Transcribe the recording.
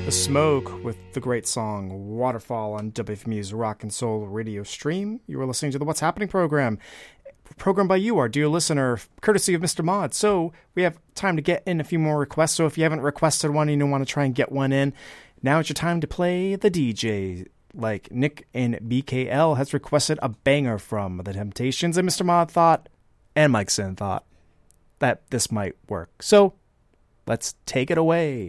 Smoke with the great song Waterfall on WFMU's Rock and Soul radio stream. You are listening to the What's Happening program, programmed by you, our dear listener, courtesy of Mr. Mod. So we have time to get in a few more requests. So if you haven't requested one and you want to try and get one in, now it's your time to play the DJ. Like Nick in BKL has requested a banger from The Temptations, and Mr. Mod thought, and Mike Sin thought, that this might work. So let's take it away.